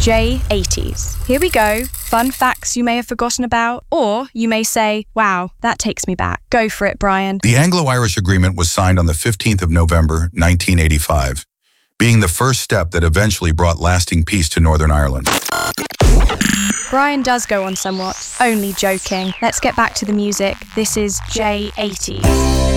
J80s. Here we go. Fun facts you may have forgotten about, or you may say, wow, that takes me back. Go for it, Brian. The Anglo-Irish Agreement was signed on the 15th of November, 1985, being the first step that eventually brought lasting peace to Northern Ireland. Brian does go on somewhat. Only joking. Let's get back to the music. This is J80s.